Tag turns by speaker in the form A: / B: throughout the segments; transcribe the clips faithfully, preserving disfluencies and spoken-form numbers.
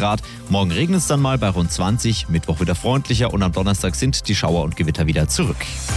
A: Grad. Morgen regnet es dann mal bei rund zwanzig, Mittwoch wieder freundlicher und am Donnerstag sind die Schauer und Gewitter wieder zurück.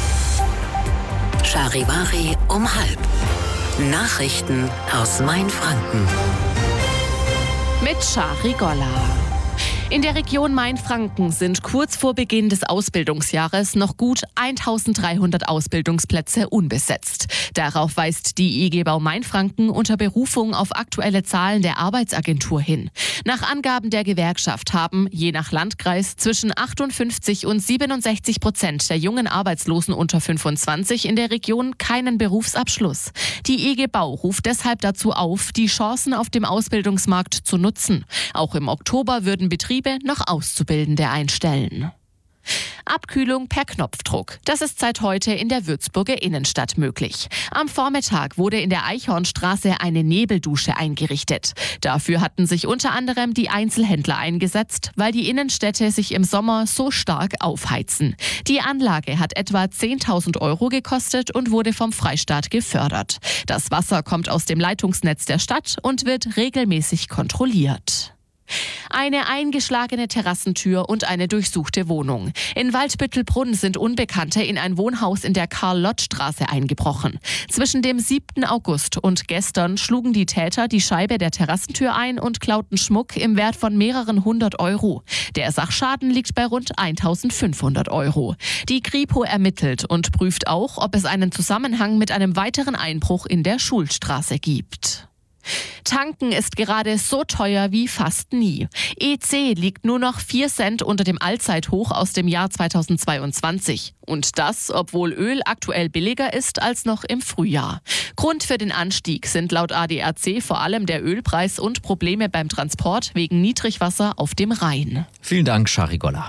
B: Charivari um halb. Nachrichten aus Mainfranken.
C: Mit Shari Golla. In der Region Mainfranken sind kurz vor Beginn des Ausbildungsjahres noch gut eintausenddreihundert Ausbildungsplätze unbesetzt. Darauf weist die I G Bau Mainfranken unter Berufung auf aktuelle Zahlen der Arbeitsagentur hin. Nach Angaben der Gewerkschaft haben, je nach Landkreis, zwischen achtundfünfzig und siebenundsechzig Prozent der jungen Arbeitslosen unter fünfundzwanzig in der Region keinen Berufsabschluss. Die I G Bau ruft deshalb dazu auf, die Chancen auf dem Ausbildungsmarkt zu nutzen. Auch im Oktober würden Betriebe noch Auszubildende einstellen. Abkühlung per Knopfdruck. Das ist seit heute in der Würzburger Innenstadt möglich. Am Vormittag wurde in der Eichhornstraße eine Nebeldusche eingerichtet. Dafür hatten sich unter anderem die Einzelhändler eingesetzt, weil die Innenstädte sich im Sommer so stark aufheizen. Die Anlage hat etwa zehntausend Euro gekostet und wurde vom Freistaat gefördert. Das Wasser kommt aus dem Leitungsnetz der Stadt und wird regelmäßig kontrolliert. Eine eingeschlagene Terrassentür und eine durchsuchte Wohnung. In Waldbüttelbrunn sind Unbekannte in ein Wohnhaus in der Karl-Lott-Straße eingebrochen. Zwischen dem siebten August und gestern schlugen die Täter die Scheibe der Terrassentür ein und klauten Schmuck im Wert von mehreren hundert Euro. Der Sachschaden liegt bei rund eintausendfünfhundert Euro. Die Kripo ermittelt und prüft auch, ob es einen Zusammenhang mit einem weiteren Einbruch in der Schulstraße gibt. Tanken ist gerade so teuer wie fast nie. E C liegt nur noch vier Cent unter dem Allzeithoch aus dem Jahr zweitausendzweiundzwanzig. Und das, obwohl Öl aktuell billiger ist als noch im Frühjahr. Grund für den Anstieg sind laut A D A C vor allem der Ölpreis und Probleme beim Transport wegen Niedrigwasser auf dem Rhein.
A: Vielen Dank, Shari Golla.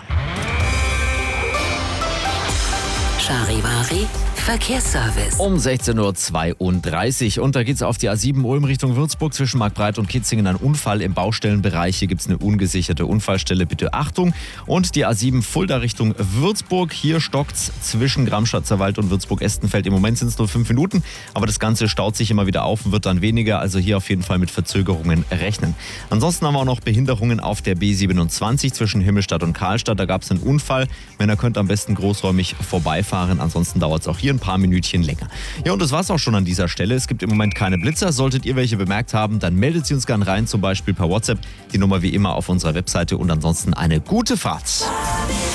B: Charivari Verkehrsservice.
A: Um sechzehn Uhr zweiunddreißig und da geht's auf die A sieben Ulm Richtung Würzburg zwischen Markbreit und Kitzingen. Ein Unfall im Baustellenbereich. Hier gibt's eine ungesicherte Unfallstelle. Bitte Achtung. Und die A sieben Fulda Richtung Würzburg. Hier stockt's zwischen Gramschatzer Wald und Würzburg-Estenfeld. Im Moment sind es nur fünf Minuten, aber das Ganze staut sich immer wieder auf und wird dann weniger. Also hier auf jeden Fall mit Verzögerungen rechnen. Ansonsten haben wir auch noch Behinderungen auf der B siebenundzwanzig zwischen Himmelstadt und Karlstadt. Da gab's einen Unfall. Männer könnt am besten großräumig vorbeifahren. Ansonsten dauert's auch hier ein paar Minütchen länger. Ja, und das war's auch schon an dieser Stelle. Es gibt im Moment keine Blitzer. Solltet ihr welche bemerkt haben, dann meldet sie uns gern rein, zum Beispiel per WhatsApp. Die Nummer wie immer auf unserer Webseite und ansonsten eine gute Fahrt.